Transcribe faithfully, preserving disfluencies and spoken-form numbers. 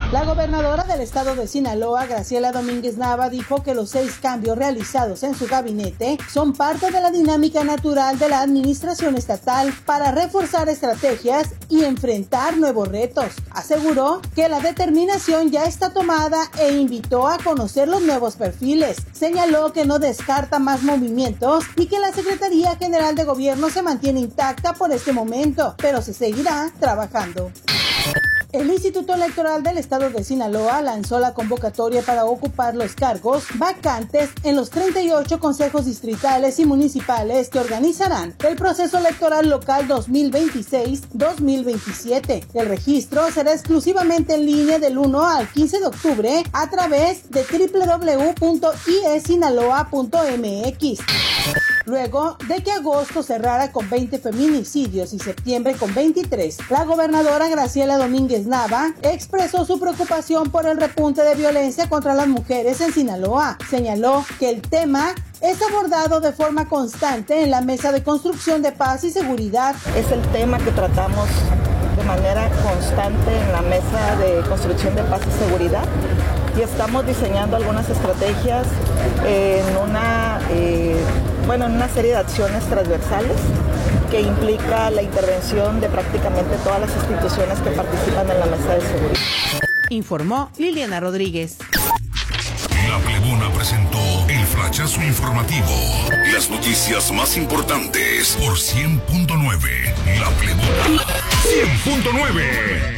La gobernadora del estado de Sinaloa, Graciela Domínguez Nava, dijo que los seis cambios realizados en su gabinete son parte de la dinámica natural de la administración estatal para reforzar estrategias y enfrentar nuevos retos. Aseguró que la determinación ya está tomada e invitó a conocer los nuevos perfiles. Señaló que no descarta más movimientos y que la Secretaría General de Gobierno se mantiene intacta por este momento, pero se seguirá trabajando. El Instituto Electoral del Estado de Sinaloa lanzó la convocatoria para ocupar los cargos vacantes en los treinta y ocho consejos distritales y municipales que organizarán el proceso electoral local dos mil veintiséis dos mil veintisiete. El registro será exclusivamente en línea del uno al quince de octubre a través de doble u doble u doble u punto i e sinaloa punto m x. Luego de que agosto cerrara con veinte feminicidios y septiembre con veintitrés, la gobernadora Graciela Domínguez Nava expresó su preocupación por el repunte de violencia contra las mujeres en Sinaloa. Señaló que el tema es abordado de forma constante en la Mesa de Construcción de Paz y Seguridad. Es el tema que tratamos de manera constante en la Mesa de Construcción de Paz y Seguridad y estamos diseñando algunas estrategias en una, eh, bueno, en una serie de acciones transversales que implica la intervención de prácticamente todas las instituciones que participan en la Mesa de Seguridad. Informó Liliana Rodríguez. La Plebona presentó el flachazo informativo. Las noticias más importantes por cien punto nueve. La Plebona cien punto nueve.